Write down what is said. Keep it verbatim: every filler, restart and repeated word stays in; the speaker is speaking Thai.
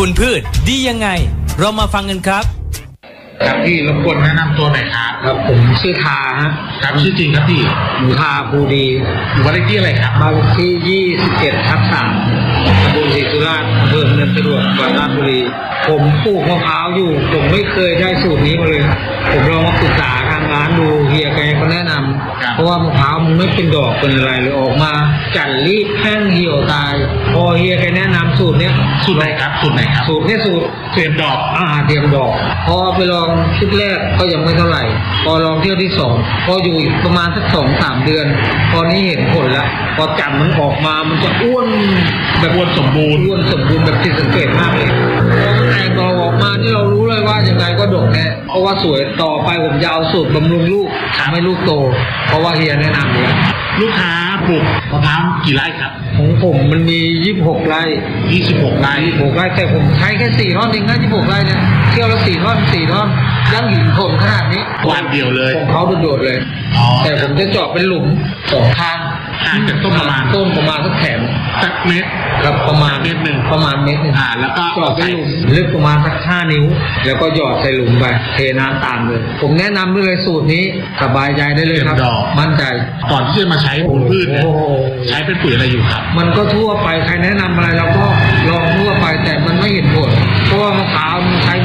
ปูนพืชดียังไงเรามาฟังกันครับครับพี่รบกวนแนะนำตัวหน่อยครับครับผมชื่อทาฮะครับชื่อจริงครับพี่หนูทาภูดีอยู่บ้านเลขที่อะไรครับบ้านเลขที่ยี่สิบเจ็ดทับสามตำบลศรีสุราษฎร์อำเภอเมืองสะดวกจังหวัดราชบุรีผมปลูกมะพร้าวอยู่ผมไม่เคยได้สูตรนี้มาเลยผมลองมาศึกษาทางร้านดูเฮียแกก็แนะนำเพราะว่ามะพร้าวมันไม่เป็นดอกเป็นอะไรเลยออกมาจั่นรีบแห้งเหี่ยวตายพอเฮียแกแนะนำสูตรเนี้ยสูตรไหนครับสูตรไหนครับสูตรนี้สูตรเตรียมดอกอ่าเตรียมดอกพอไปลองชุดแรกก็ยังไม่เท่าไหร่พอลองเที่ยวที่สองพออยู่อีกประมาณสักสองสามเดือนพอนี้เห็นผลแล้วพอจั่นมันออกมามันจะอ้วนแบบอ้วนสมบูรณ์อ้วนสมบูรณ์แบบที่สังเกตมากเลยพอมันแตกดอกออกมานี่เรารู้เลยว่ายังไงก็ดกแน่เพราะว่าสวยต่อไปผมจะเอาสูตรบำรุงลูกทำให้ลูกโตเพราะว่าเฮียแนะนำเนี่ยลูกค้าปลูกมะพร้าวกี่ไร่ครับของผมมันมียี่สิบหกไร่ยี่สิบหกไร่ยี่สิบหกไร่แต่ผมใช้แค่สี่ท่อนเองนะยี่สิบหกไร่เนี่ยเที่ยวละสี่ท่อนสี่ท่อนยังหินผลขนาดนี้วันเดียวเลยของเขาโดดๆเลยแต่ผมจะเจาะเป็นหลุมสองข้างห่างจากต้นประมาณต้นประมาณสักแขนสักเมตรครับประมาณเมตรหนึ่งประมาณเมตรหนึ่งอ่าแล้วก็เจาะเป็นหลุมลึกประมาณสักห้านิ้วแล้วก็หยอดใส่หลุมไปเทน้ำตามเลยผมแนะนำด้วยสูตรนี้สบายใจได้เลยครับมั่นใจก่อนที่จะมาใช้ปูนพืชเนี่ยใช้เป็นปุ๋ยอะไรอยู่ครับมันก็ทั่วไปใครแนะนำอะไรเราก็ลองทั่วไปแต่มันไม่เห็นผลเพราะว่ามะพร้าวมันใช้